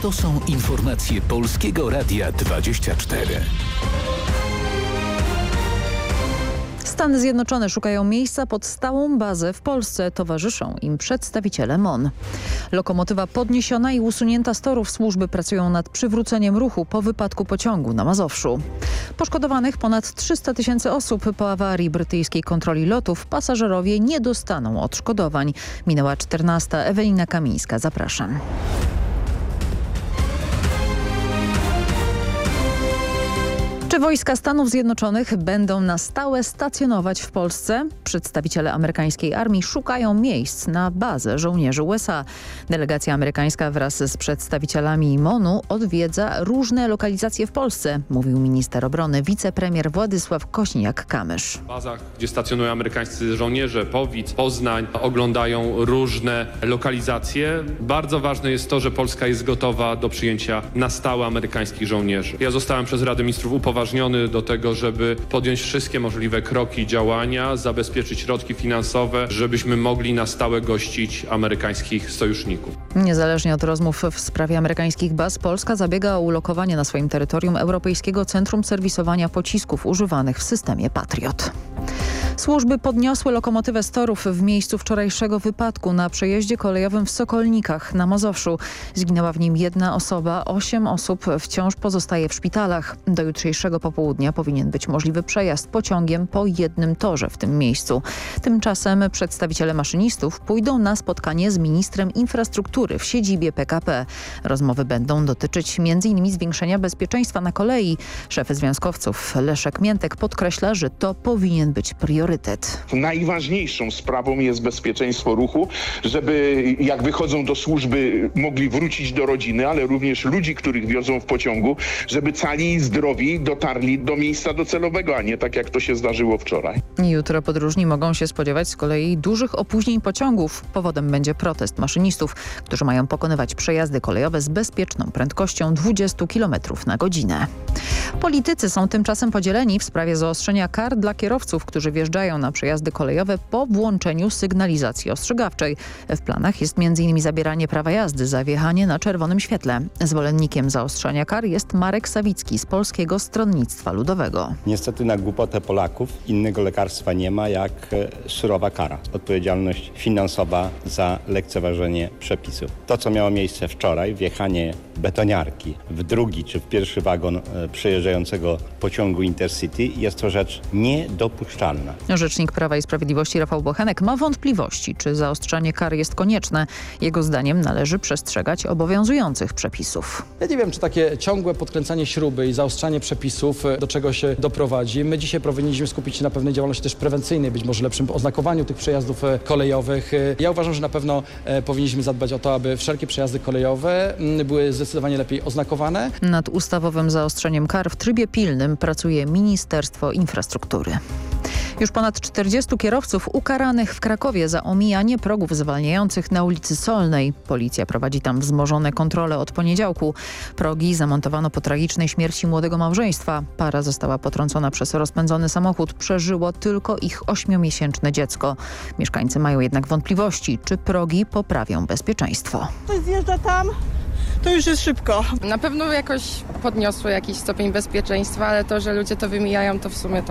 To są informacje Polskiego Radia 24. Stany Zjednoczone szukają miejsca pod stałą bazę w Polsce. Towarzyszą im przedstawiciele MON. Lokomotywa podniesiona i usunięta z torów. Służby pracują nad przywróceniem ruchu po wypadku pociągu na Mazowszu. Poszkodowanych ponad 300 000 osób. Po awarii brytyjskiej kontroli lotów pasażerowie nie dostaną odszkodowań. Minęła 14. Ewelina Kamińska. Zapraszam. Czy wojska Stanów Zjednoczonych będą na stałe stacjonować w Polsce? Przedstawiciele amerykańskiej armii szukają miejsc na bazę żołnierzy USA. Delegacja amerykańska wraz z przedstawicielami MON-u odwiedza różne lokalizacje w Polsce, mówił minister obrony wicepremier Władysław Kośniak-Kamysz. W bazach, gdzie stacjonują amerykańscy żołnierze, Powic, Poznań, oglądają różne lokalizacje. Bardzo ważne jest to, że Polska jest gotowa do przyjęcia na stałe amerykańskich żołnierzy. Ja zostałem przez Radę Ministrów upoważniony do tego, żeby podjąć wszystkie możliwe kroki i działania, zabezpieczyć środki finansowe, żebyśmy mogli na stałe gościć amerykańskich sojuszników. Niezależnie od rozmów w sprawie amerykańskich baz, Polska zabiega o ulokowanie na swoim terytorium Europejskiego Centrum Serwisowania Pocisków używanych w systemie Patriot. Służby podniosły lokomotywę z torów w miejscu wczorajszego wypadku na przejeździe kolejowym w Sokolnikach na Mazowszu. Zginęła w nim jedna osoba, 8 osób wciąż pozostaje w szpitalach. Do jutrzejszego popołudnia powinien być możliwy przejazd pociągiem po jednym torze w tym miejscu. Tymczasem przedstawiciele maszynistów pójdą na spotkanie z ministrem infrastruktury w siedzibie PKP. Rozmowy będą dotyczyć m.in. zwiększenia bezpieczeństwa na kolei. Szef związkowców Leszek Miętek podkreśla, że to powinien być priorytet. Najważniejszą sprawą jest bezpieczeństwo ruchu, żeby jak wychodzą do służby mogli wrócić do rodziny, ale również ludzi, których wiozą w pociągu, żeby cali i zdrowi dotarli do miejsca docelowego, a nie tak jak to się zdarzyło wczoraj. Jutro podróżni mogą się spodziewać z kolei dużych opóźnień pociągów. Powodem będzie protest maszynistów, którzy mają pokonywać przejazdy kolejowe z bezpieczną prędkością 20 km na godzinę. Politycy są tymczasem podzieleni w sprawie zaostrzenia kar dla kierowców, którzy wjeżdżają na przejazdy kolejowe po włączeniu sygnalizacji ostrzegawczej. W planach jest m.in. zabieranie prawa jazdy za wjechanie na czerwonym świetle. Zwolennikiem zaostrzania kar jest Marek Sawicki z Polskiego Stronnictwa Ludowego. Niestety na głupotę Polaków innego lekarstwa nie ma jak surowa kara. Odpowiedzialność finansowa za lekceważenie przepisów. To, co miało miejsce wczoraj, wjechanie betoniarki w drugi czy w pierwszy wagon przejeżdżającego pociągu Intercity, jest to rzecz niedopuszczalna. Rzecznik Prawa i Sprawiedliwości Rafał Bochenek ma wątpliwości, czy zaostrzanie kar jest konieczne. Jego zdaniem należy przestrzegać obowiązujących przepisów. Ja nie wiem, czy takie ciągłe podkręcanie śruby i zaostrzanie przepisów do czego się doprowadzi. My dzisiaj powinniśmy skupić się na pewnej działalności też prewencyjnej, być może lepszym oznakowaniu tych przejazdów kolejowych. Ja uważam, że na pewno powinniśmy zadbać o to, aby wszelkie przejazdy kolejowe były zdecydowanie lepiej oznakowane. Nad ustawowym zaostrzeniem kar w trybie pilnym pracuje Ministerstwo Infrastruktury. Już ponad 40 kierowców ukaranych w Krakowie za omijanie progów zwalniających na ulicy Solnej. Policja prowadzi tam wzmożone kontrole od poniedziałku. Progi zamontowano po tragicznej śmierci młodego małżeństwa. Para została potrącona przez rozpędzony samochód. Przeżyło tylko ich 8-miesięczne dziecko. Mieszkańcy mają jednak wątpliwości, czy progi poprawią bezpieczeństwo. Ktoś zjeżdża tam, to już jest szybko. Na pewno jakoś podniosło jakiś stopień bezpieczeństwa, ale to, że ludzie to wymijają, to w sumie